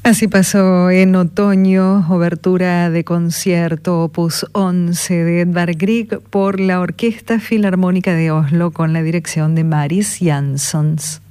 Así pasó en otoño, obertura de concierto opus 11 de Edvard Grieg por la Orquesta Filarmónica de Oslo con la dirección de Maris Jansons.